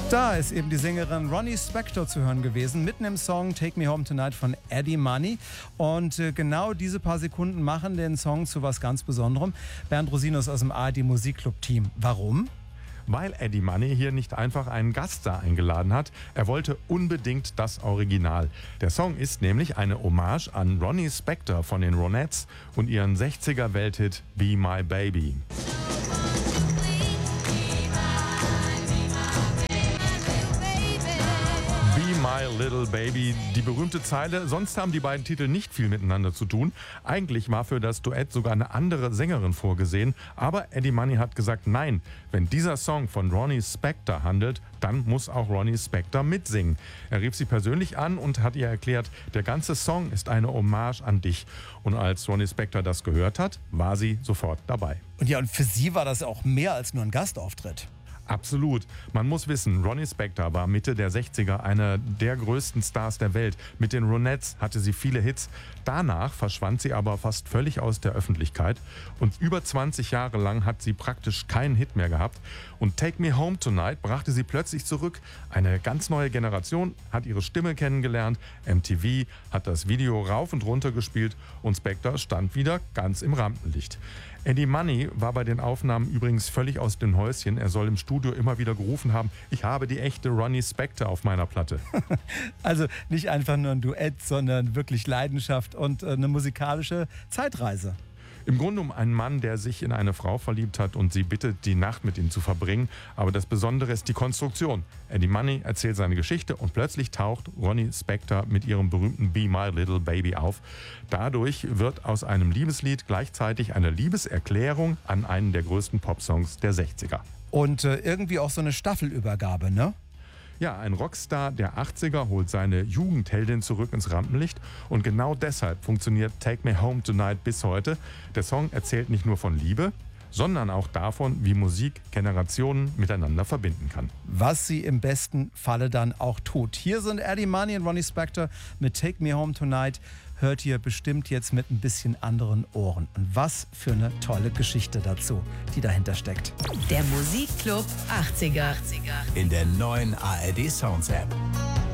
Da ist eben die Sängerin Ronnie Spector zu hören gewesen, mitten im Song Take Me Home Tonight von Eddie Money. Und genau diese paar Sekunden machen den Song zu was ganz Besonderem. Bernd Rosinus aus dem ARD Musikclub-Team. Warum? Weil Eddie Money hier nicht einfach einen Gaststar eingeladen hat. Er wollte unbedingt das Original. Der Song ist nämlich eine Hommage an Ronnie Spector von den Ronettes und ihren 60er-Welthit Be My Baby. My Little Baby, die berühmte Zeile. Sonst haben die beiden Titel nicht viel miteinander zu tun. Eigentlich war für das Duett sogar eine andere Sängerin vorgesehen. Aber Eddie Money hat gesagt, nein, wenn dieser Song von Ronnie Spector handelt, dann muss auch Ronnie Spector mitsingen. Er rief sie persönlich an und hat ihr erklärt, der ganze Song ist eine Hommage an dich. Und als Ronnie Spector das gehört hat, war sie sofort dabei. Und ja, und für sie war das auch mehr als nur ein Gastauftritt. Absolut. Man muss wissen, Ronnie Spector war Mitte der 60er einer der größten Stars der Welt. Mit den Ronettes hatte sie viele Hits. Danach verschwand sie aber fast völlig aus der Öffentlichkeit. Und über 20 Jahre lang hat sie praktisch keinen Hit mehr gehabt. Und Take Me Home Tonight brachte sie plötzlich zurück. Eine ganz neue Generation hat ihre Stimme kennengelernt. MTV hat das Video rauf und runter gespielt und Spector stand wieder ganz im Rampenlicht. Eddie Money war bei den Aufnahmen übrigens völlig aus dem Häuschen. Er soll im Studio immer wieder gerufen haben, ich habe die echte Ronnie Spector auf meiner Platte. Also nicht einfach nur ein Duett, sondern wirklich Leidenschaft und eine musikalische Zeitreise. Im Grunde um einen Mann, der sich in eine Frau verliebt hat und sie bittet, die Nacht mit ihm zu verbringen. Aber das Besondere ist die Konstruktion. Eddie Money erzählt seine Geschichte und plötzlich taucht Ronnie Spector mit ihrem berühmten Be My Little Baby auf. Dadurch wird aus einem Liebeslied gleichzeitig eine Liebeserklärung an einen der größten Popsongs der 60er. Und irgendwie auch so eine Staffelübergabe, ne? Ja, ein Rockstar der 80er holt seine Jugendheldin zurück ins Rampenlicht und genau deshalb funktioniert Take Me Home Tonight bis heute. Der Song erzählt nicht nur von Liebe, sondern auch davon, wie Musik Generationen miteinander verbinden kann. Was sie im besten Falle dann auch tut. Hier sind Eddie Money und Ronnie Spector mit Take Me Home Tonight. Hört ihr bestimmt jetzt mit ein bisschen anderen Ohren. Und was für eine tolle Geschichte dazu, die dahinter steckt. Der Musikclub 80er. In der neuen ARD Sounds App.